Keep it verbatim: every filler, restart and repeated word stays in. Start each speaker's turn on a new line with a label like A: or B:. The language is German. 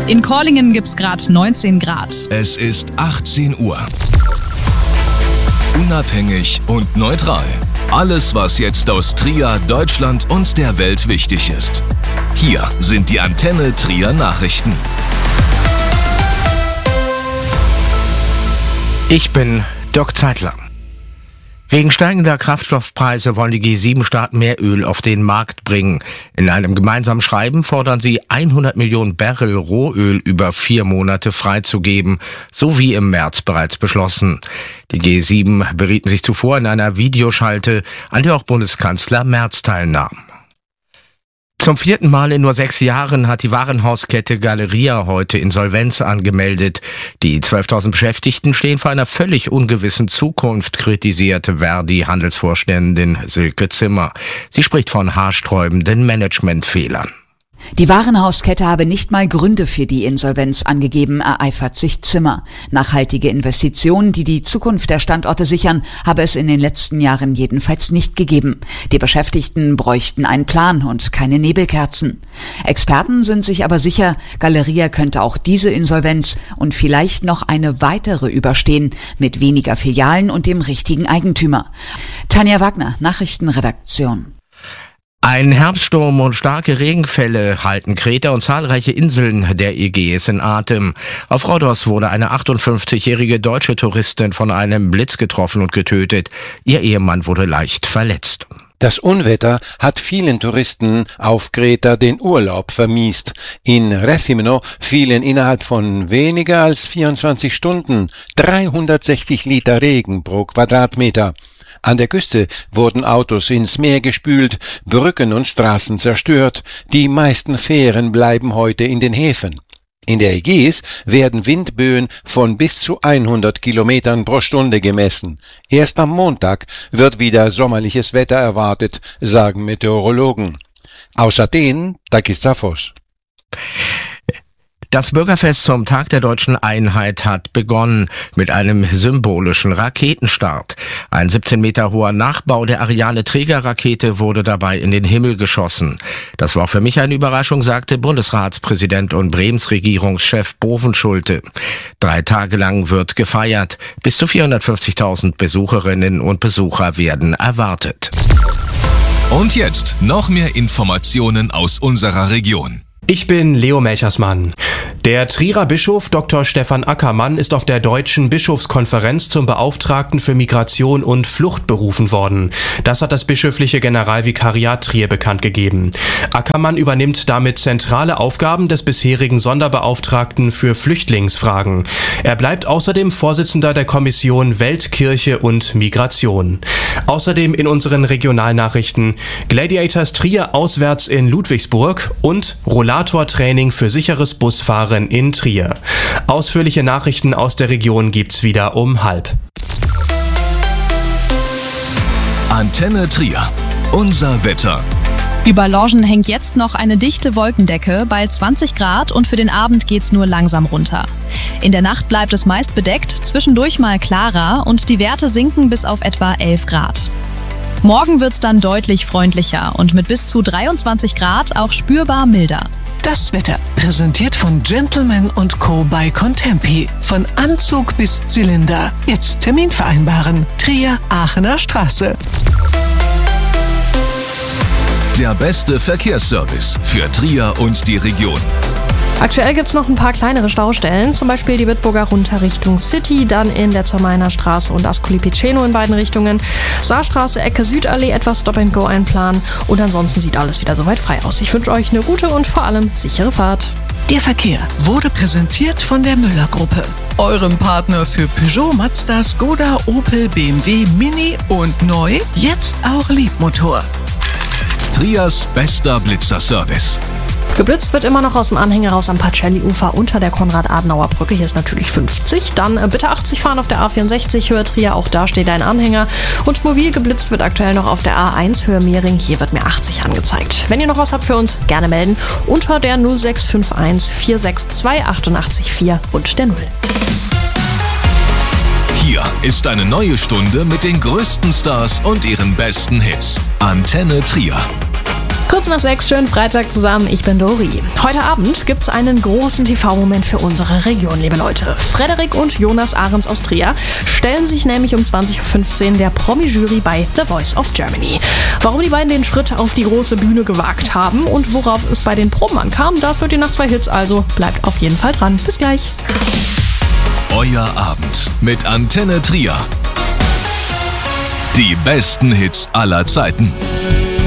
A: In Korlingen gibt's gerade neunzehn Grad.
B: Es ist achtzehn Uhr. Unabhängig und neutral. Alles, was jetzt aus Trier, Deutschland und der Welt wichtig ist. Hier sind die Antenne Trier Nachrichten.
C: Ich bin Dirk Zeitler. Wegen steigender Kraftstoffpreise wollen die G sieben Staaten mehr Öl auf den Markt bringen. In einem gemeinsamen Schreiben fordern sie hundert Millionen Barrel Rohöl über vier Monate freizugeben, so wie im März bereits beschlossen. Die G sieben berieten sich zuvor in einer Videoschalte, an der auch Bundeskanzler Merz teilnahm. Zum vierten Mal in nur sechs Jahren hat die Warenhauskette Galeria heute Insolvenz angemeldet. Die zwölftausend Beschäftigten stehen vor einer völlig ungewissen Zukunft, kritisierte Verdi-Handelsvorständin Silke Zimmer. Sie spricht von haarsträubenden Managementfehlern.
D: Die Warenhauskette habe nicht mal Gründe für die Insolvenz angegeben, ereifert sich Zimmer. Nachhaltige Investitionen, die die Zukunft der Standorte sichern, habe es in den letzten Jahren jedenfalls nicht gegeben. Die Beschäftigten bräuchten einen Plan und keine Nebelkerzen. Experten sind sich aber sicher, Galeria könnte auch diese Insolvenz und vielleicht noch eine weitere überstehen, mit weniger Filialen und dem richtigen Eigentümer. Tanja Wagner, Nachrichtenredaktion.
C: Ein Herbststurm und starke Regenfälle halten Kreta und zahlreiche Inseln der Ägäis in Atem. Auf Rhodos wurde eine achtundfünfzigjährige deutsche Touristin von einem Blitz getroffen und getötet. Ihr Ehemann wurde leicht verletzt.
E: Das Unwetter hat vielen Touristen auf Kreta den Urlaub vermiest. In Rethymno fielen innerhalb von weniger als vierundzwanzig Stunden dreihundertsechzig Liter Regen pro Quadratmeter. An der Küste wurden Autos ins Meer gespült, Brücken und Straßen zerstört. Die meisten Fähren bleiben heute in den Häfen. In der Ägäis werden Windböen von bis zu hundert Kilometern pro Stunde gemessen. Erst am Montag wird wieder sommerliches Wetter erwartet, sagen Meteorologen. Aus Athen, Takis Zaphos.
C: Das Bürgerfest zum Tag der Deutschen Einheit hat begonnen mit einem symbolischen Raketenstart. Ein siebzehn Meter hoher Nachbau der Ariane-Trägerrakete wurde dabei in den Himmel geschossen. Das war für mich eine Überraschung, sagte Bundesratspräsident und Bremens Regierungschef Bovenschulte. Drei Tage lang wird gefeiert. Bis zu vierhundertfünfzigtausend Besucherinnen und Besucher werden erwartet.
B: Und jetzt noch mehr Informationen aus unserer Region.
F: Ich bin Leo Melchersmann. Der Trierer Bischof Doktor Stefan Ackermann ist auf der Deutschen Bischofskonferenz zum Beauftragten für Migration und Flucht berufen worden. Das hat das bischöfliche Generalvikariat Trier bekannt gegeben. Ackermann übernimmt damit zentrale Aufgaben des bisherigen Sonderbeauftragten für Flüchtlingsfragen. Er bleibt außerdem Vorsitzender der Kommission Welt, Kirche und Migration. Außerdem in unseren Regionalnachrichten Gladiators Trier auswärts in Ludwigsburg und Rollator-Training für sicheres Busfahren in Trier. Ausführliche Nachrichten aus der Region gibt's wieder um halb.
B: Antenne Trier. Unser Wetter.
A: Über Lorschen hängt jetzt noch eine dichte Wolkendecke bei zwanzig Grad und für den Abend geht's nur langsam runter. In der Nacht bleibt es meist bedeckt, zwischendurch mal klarer und die Werte sinken bis auf etwa elf Grad. Morgen wird's dann deutlich freundlicher und mit bis zu dreiundzwanzig Grad auch spürbar milder.
G: Das Wetter präsentiert von Gentleman und Co. bei Contempi. Von Anzug bis Zylinder. Jetzt Termin vereinbaren. Trier, Aachener Straße.
B: Der beste Verkehrsservice für Trier und die Region.
H: Aktuell gibt es noch ein paar kleinere Staustellen, zum Beispiel die Bitburger runter Richtung City, dann in der Zermainer Straße und Ascoli Piceno in beiden Richtungen, Saarstraße, Ecke Südallee etwas Stop-and-Go einplanen und ansonsten sieht alles wieder soweit frei aus. Ich wünsche euch eine gute und vor allem sichere Fahrt.
G: Der Verkehr wurde präsentiert von der Müller-Gruppe, eurem Partner für Peugeot, Mazda, Skoda, Opel, B M W, Mini und neu, jetzt auch Liebmotor.
B: Triers bester Blitzerservice.
H: Geblitzt wird immer noch aus dem Anhänger raus am Pacelli-Ufer unter der Konrad-Adenauer-Brücke. Hier ist natürlich fünfzig. Dann äh, bitte achtzig fahren auf der A vierundsechzig Höhe Trier. Auch da steht ein Anhänger. Und mobil geblitzt wird aktuell noch auf der A eins Höhe Mehring. Hier wird mir achtzig angezeigt. Wenn ihr noch was habt für uns, gerne melden. Unter der null sechs fünf eins vier sechs zwei acht acht vier und der null.
B: Hier ist eine neue Stunde mit den größten Stars und ihren besten Hits. Antenne Trier.
H: Kurz nach sechs, schönen Freitag zusammen, ich bin Dori. Heute Abend gibt's einen großen T V-Moment für unsere Region, liebe Leute. Frederik und Jonas Ahrens aus Trier stellen sich nämlich um zwanzig Uhr fünfzehn der Promi-Jury bei The Voice of Germany. Warum die beiden den Schritt auf die große Bühne gewagt haben und worauf es bei den Proben ankam, das hört ihr nach zwei Hits, also bleibt auf jeden Fall dran. Bis gleich.
B: Euer Abend mit Antenne Trier. Die besten Hits aller Zeiten.